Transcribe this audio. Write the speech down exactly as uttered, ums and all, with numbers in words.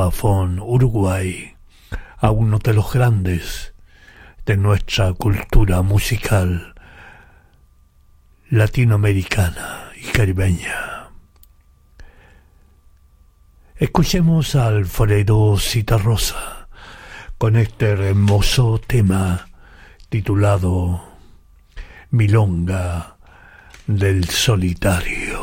Grammophon Uruguay, a uno de los grandes de nuestra cultura musical latinoamericana y caribeña. Escuchemos a Alfredo Zitarrosa con este hermoso tema titulado Milonga del Solitario.